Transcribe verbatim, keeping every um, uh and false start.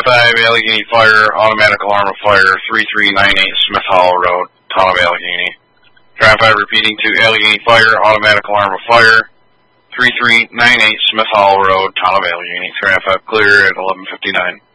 five, Allegheny Fire, automatic alarm of fire, three three nine eight Smith Hollow Road, Town of Allegheny. Tram five repeating to Allegheny Fire, automatic alarm of fire, three three nine eight Smith Hollow Road, Town of Allegheny. Tram five clear at eleven fifty-nine.